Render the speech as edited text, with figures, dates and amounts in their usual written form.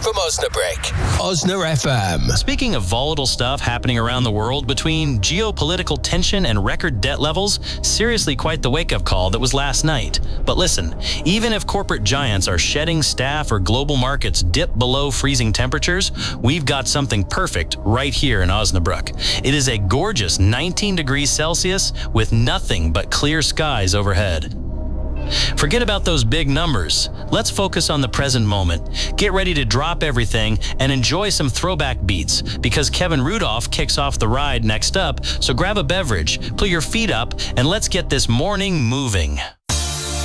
from Osnabrück. Osna FM. Speaking of volatile stuff happening around the world, between geopolitical tension and record debt levels, seriously quite the wake-up call that was last night. But listen, even if corporate giants are shedding staff or global markets dip below freezing temperatures, we've got something perfect right here in Osnabrück. It is a gorgeous 19 degrees Celsius with nothing but clear skies overhead. Forget about those big numbers. Let's focus on the present moment. Get ready to drop everything and enjoy some throwback beats, because Kevin Rudolph kicks off the ride next up, so grab a beverage, pull your feet up, and let's get this morning moving.